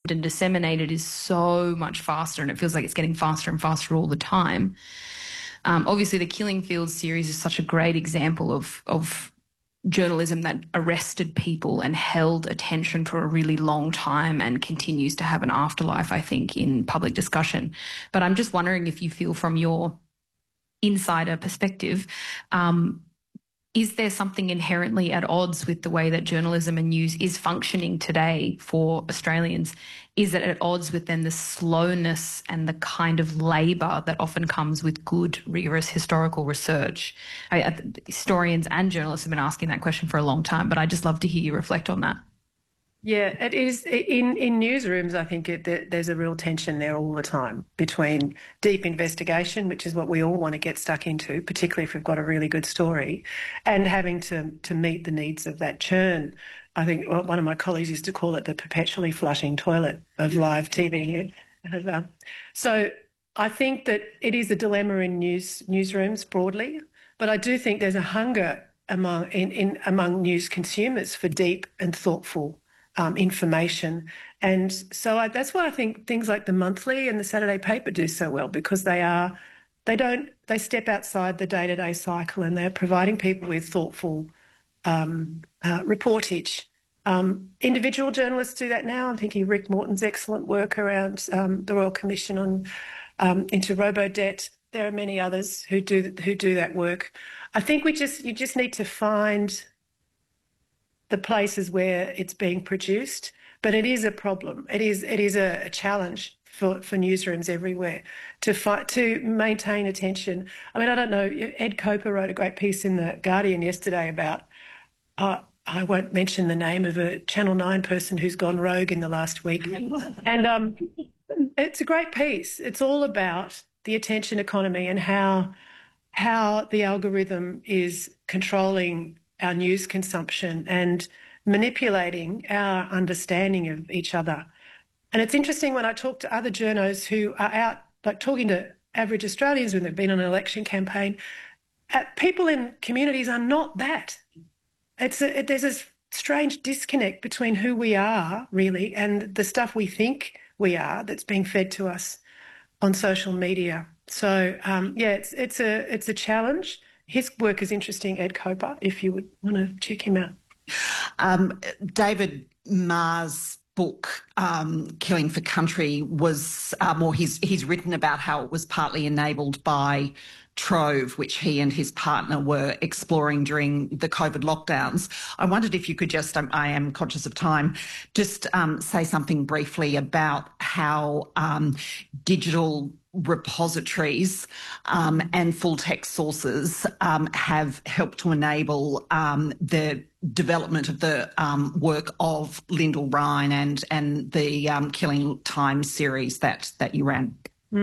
and disseminated is so much faster, and it feels like it's getting faster and faster all the time. Obviously, the Killing Fields series is such a great example of journalism that arrested people and held attention for a really long time and continues to have an afterlife, I think, in public discussion. But I'm just wondering if you feel from your insider perspective, is there something inherently at odds with the way that journalism and news is functioning today for Australians? Is it at odds with then the slowness and the kind of labour that often comes with good, rigorous historical research? Historians and journalists have been asking that question for a long time, but I'd just love to hear you reflect on that. Yeah, it is. In newsrooms, I think there's a real tension there all the time between deep investigation, which is what we all want to get stuck into, particularly if we've got a really good story, and having to meet the needs of that churn. I think one of my colleagues used to call it the perpetually flushing toilet of live TV. So I think that it is a dilemma in newsrooms broadly, but I do think there's a hunger among news consumers for deep and thoughtful information. And so that's why I think things like the Monthly and the Saturday Paper do so well, because they step outside the day-to-day cycle, and they're providing people with thoughtful reportage. Individual journalists do that now. I'm thinking Rick Morton's excellent work around the Royal Commission into robo-debt. There are many others who do that work. I think you just need to find the places where it's being produced, but it is a problem. It is a challenge for newsrooms everywhere to maintain attention. I mean, I don't know. Ed Coper wrote a great piece in The Guardian yesterday about, I won't mention the name of a Channel 9 person who's gone rogue in the last week. And it's a great piece. It's all about the attention economy and how the algorithm is controlling our news consumption and manipulating our understanding of each other. And it's interesting when I talk to other journos who are out, like talking to average Australians when they've been on an election campaign, people in communities are not that. There's a strange disconnect between who we are, really, and the stuff we think we are that's being fed to us on social media. So, it's a challenge. His work is interesting, Ed Coper, if you would want to check him out. David Marr's book, Killing for Country, was he's written about how it was partly enabled by Trove, which he and his partner were exploring during the COVID lockdowns. I wondered if you could just, I am conscious of time, just say something briefly about how digital repositories and full text sources have helped to enable the development of the work of Lyndall Ryan and the Killing Time series that you ran.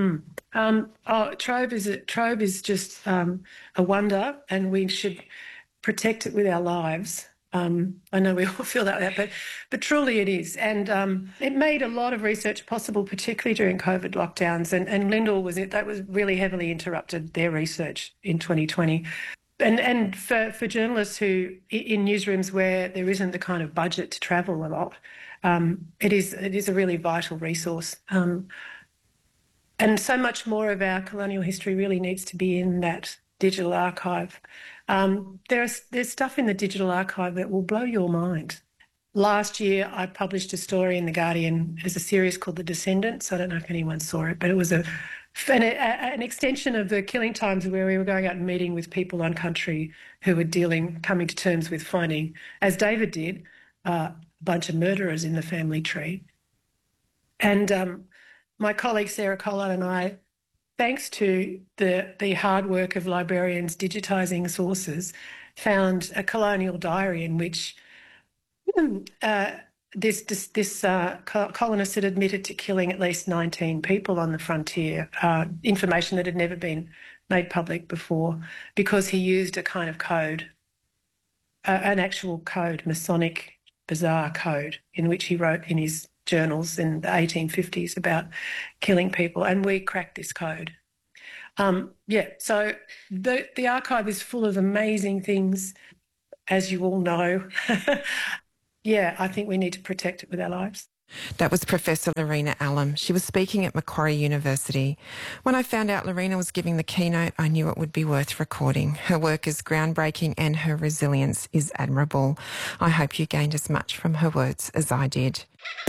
Trove is just a wonder, and we should protect it with our lives. I know we all feel that way, but truly it is. And it made a lot of research possible, particularly during COVID lockdowns. And Lyndall that was really heavily interrupted, their research in 2020. And for journalists who, in newsrooms where there isn't the kind of budget to travel a lot, it is a really vital resource. And so much more of our colonial history really needs to be in that digital archive. There's stuff in the digital archive that will blow your mind. Last year, I published a story in The Guardian as a series called The Descendants. I don't know if anyone saw it, but it was an extension of the Killing Times, where we were going out and meeting with people on country who were coming to terms with finding, as David did, a bunch of murderers in the family tree. And my colleague Sarah Collard and I, thanks to the hard work of librarians digitising sources, found a colonial diary in which this colonist had admitted to killing at least 19 people on the frontier, information that had never been made public before, because he used a kind of code, an actual code, Masonic, bizarre code, in which he wrote in his journals in the 1850s about killing people, and we cracked this code. So the archive is full of amazing things, as you all know. I think we need to protect it with our lives. That was Professor Lorena Allam. She was speaking at Macquarie University. When I found out Lorena was giving the keynote, I knew it would be worth recording. Her work is groundbreaking and her resilience is admirable. I hope you gained as much from her words as I did.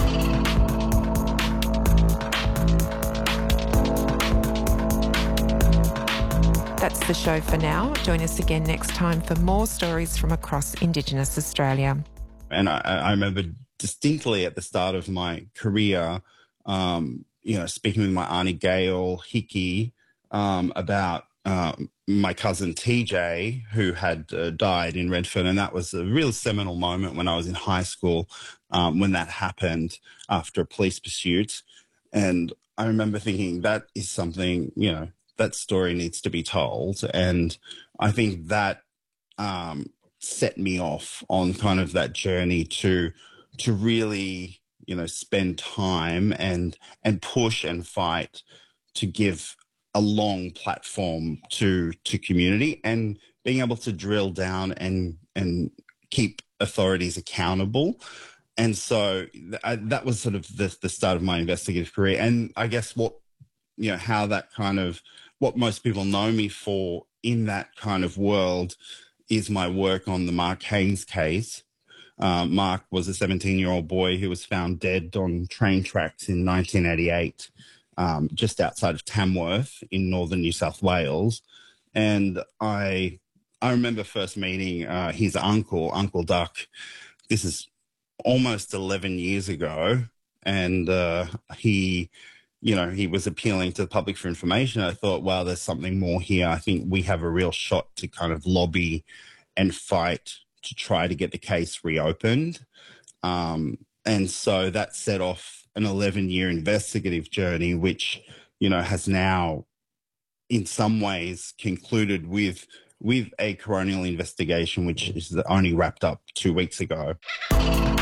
That's the show for now. Join us again next time for more stories from across Indigenous Australia. And I remember distinctly at the start of my career, speaking with my auntie Gail Hickey about my cousin TJ, who had died in Redfern. And that was a real seminal moment when I was in high school, when that happened after a police pursuit. And I remember thinking that is something, that story needs to be told. And I think that set me off on kind of that journey to really, spend time and push and fight to give a long platform to community, and being able to drill down and keep authorities accountable. And so that was sort of the start of my investigative career. And I guess how that kind of, what most people know me for in that kind of world is my work on the Mark Haynes case. Mark was a 17-year-old boy who was found dead on train tracks in 1988, just outside of Tamworth in northern New South Wales. And I remember first meeting his uncle, Uncle Duck. This is almost 11 years ago. And he was appealing to the public for information. I thought, wow, there's something more here. I think we have a real shot to kind of lobby and fight to try to get the case reopened. And so that set off an 11-year investigative journey, which, has now in some ways concluded with a coronial investigation, which is only wrapped up 2 weeks ago.